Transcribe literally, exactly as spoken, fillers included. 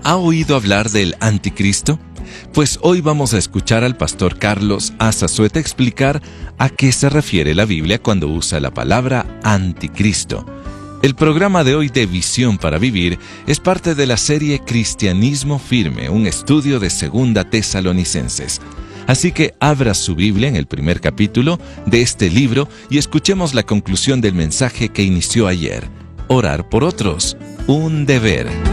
¿Ha oído hablar del anticristo? Pues hoy vamos a escuchar al pastor Carlos Azazueta explicar a qué se refiere la Biblia cuando usa la palabra anticristo. El programa de hoy de Visión para Vivir es parte de la serie Cristianismo Firme, un estudio de Segunda Tesalonicenses. Así que abra su Biblia en el primer capítulo de este libro y escuchemos la conclusión del mensaje que inició ayer. Orar por otros, un deber.